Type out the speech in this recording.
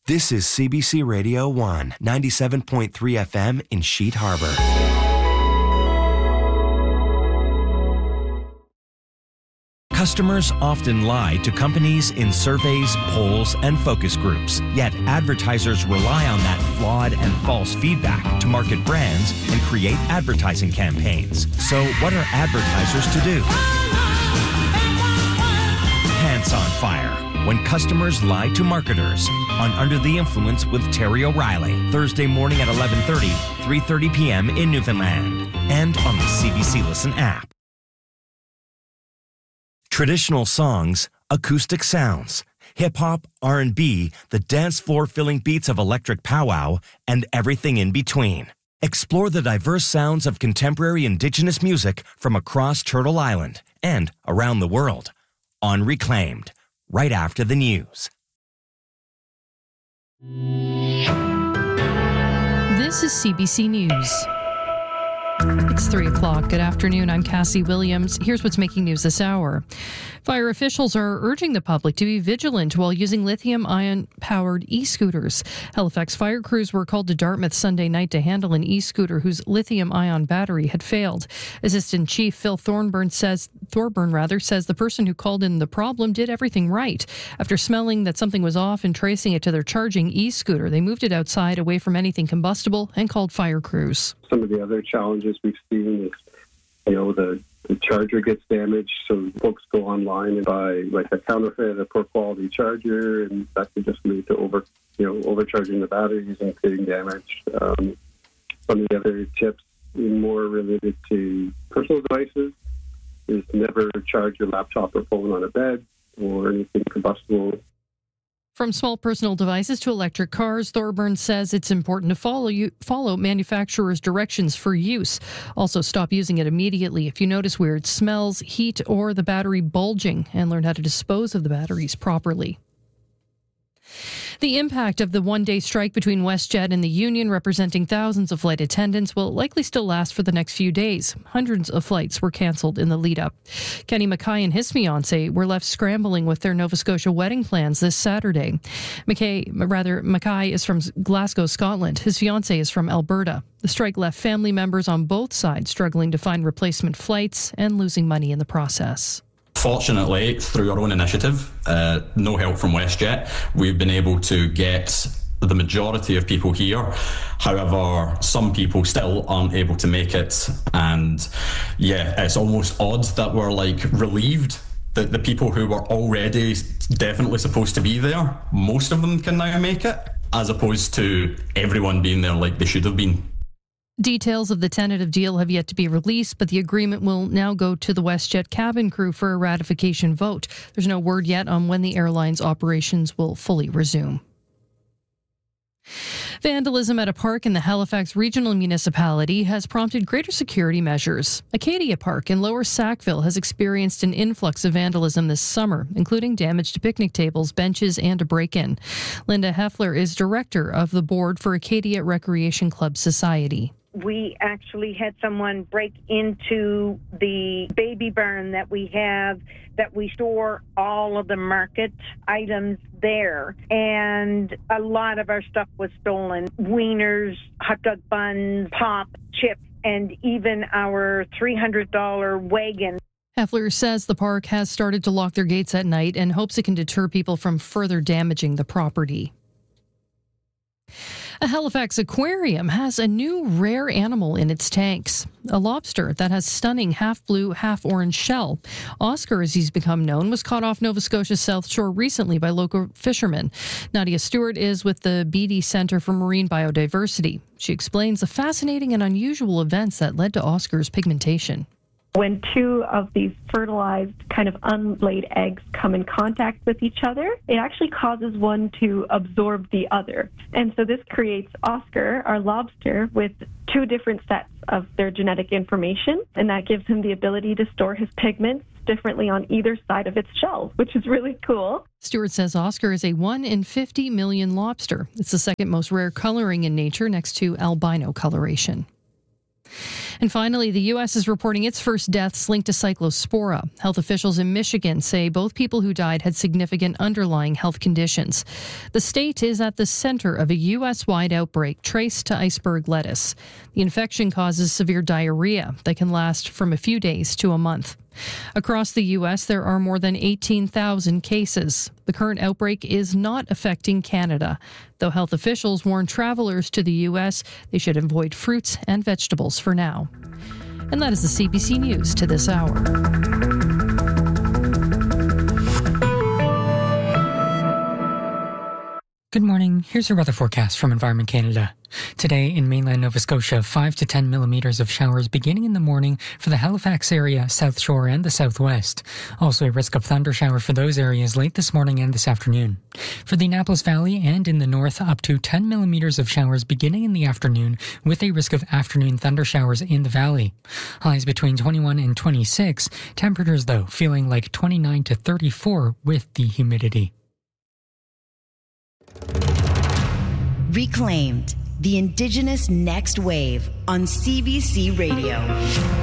This is CBC Radio 1, 97.3 FM in Sheet Harbor. Customers often lie to companies in surveys, polls, and focus groups. Yet advertisers rely on that flawed and false feedback to market brands and create advertising campaigns. So what are advertisers to do? Pants on Fire. When customers lie to marketers on Under the Influence with Terry O'Reilly. Thursday morning at 11:30, 3:30 p.m. in Newfoundland. And on the CBC Listen app. Traditional songs, acoustic sounds, hip-hop, R&B, the dance floor-filling beats of electric powwow, and everything in between. Explore the diverse sounds of contemporary Indigenous music from across Turtle Island and around the world. On Reclaimed, right after the news. This is CBC News. It's 3 o'clock. Good afternoon. I'm Cassie Williams. Here's what's making news this hour. Fire officials are urging the public to be vigilant while using lithium-ion-powered e-scooters. Halifax fire crews were called to Dartmouth Sunday night to handle an e-scooter whose lithium-ion battery had failed. Assistant Chief Phil Thorburn says the person who called in the problem did everything right. After smelling that something was off and tracing it to their charging e-scooter, they moved it outside away from anything combustible and called fire crews. Some of the other challenges we've seen is, the charger gets damaged, so folks go online and buy like a counterfeit, a poor quality charger, and that could just lead to overcharging the batteries and creating damage. Some of the other tips more related to personal devices is never charge your laptop or phone on a bed or anything combustible. From small personal devices to electric cars, Thorburn says it's important to follow manufacturers' directions for use. Also, stop using it immediately if you notice weird smells, heat, or the battery bulging, and learn how to dispose of the batteries properly. The impact of the one-day strike between WestJet and the union, representing thousands of flight attendants, will likely still last for the next few days. Hundreds of flights were cancelled in the lead-up. Kenny Mackay and his fiancée were left scrambling with their Nova Scotia wedding plans this Saturday. Mackay is from Glasgow, Scotland. His fiancée is from Alberta. The strike left family members on both sides struggling to find replacement flights and losing money in the process. Fortunately, through our own initiative, no help from WestJet, we've been able to get the majority of people here. However, some people still aren't able to make it. And it's almost odd that we're relieved that the people who were already definitely supposed to be there, most of them can now make it, as opposed to everyone being there like they should have been. Details of the tentative deal have yet to be released, but the agreement will now go to the WestJet cabin crew for a ratification vote. There's no word yet on when the airline's operations will fully resume. Vandalism at a park in the Halifax Regional Municipality has prompted greater security measures. Acadia Park in Lower Sackville has experienced an influx of vandalism this summer, including damage to picnic tables, benches, and a break-in. Linda Heffler is director of the board for Acadia Recreation Club Society. We actually had someone break into the baby barn that we have, that we store all of the market items there. And a lot of our stuff was stolen. Wieners, hot dog buns, pop, chips, and even our $300 wagon. Heffler says the park has started to lock their gates at night and hopes it can deter people from further damaging the property. A Halifax aquarium has a new rare animal in its tanks, a lobster that has stunning half-blue, half-orange shell. Oscar, as he's become known, was caught off Nova Scotia's South Shore recently by local fishermen. Nadia Stewart is with the BD Centre for Marine Biodiversity. She explains the fascinating and unusual events that led to Oscar's pigmentation. When two of these fertilized kind of unlaid eggs come in contact with each other, it actually causes one to absorb the other. And so this creates Oscar, our lobster, with two different sets of their genetic information, and that gives him the ability to store his pigments differently on either side of its shell, which is really cool. Stewart says Oscar is a 1 in 50 million lobster. It's the second most rare coloring in nature next to albino coloration. And finally, the U.S. is reporting its first deaths linked to Cyclospora. Health officials in Michigan say both people who died had significant underlying health conditions. The state is at the center of a U.S.-wide outbreak traced to iceberg lettuce. The infection causes severe diarrhea that can last from a few days to a month. Across the U.S., there are more than 18,000 cases. The current outbreak is not affecting Canada, though health officials warn travelers to the U.S. they should avoid fruits and vegetables for now. And that is the CBC News to this hour. Good morning. Here's your weather forecast from Environment Canada. Today in mainland Nova Scotia, 5 to 10 millimeters of showers beginning in the morning for the Halifax area, South Shore and the southwest. Also a risk of thunder shower for those areas late this morning and this afternoon. For the Annapolis Valley and in the north, up to 10 millimeters of showers beginning in the afternoon with a risk of afternoon thunder showers in the valley. Highs between 21 and 26. Temperatures, though, feeling like 29 to 34 with the humidity. Reclaimed, the Indigenous Next Wave on CBC Radio.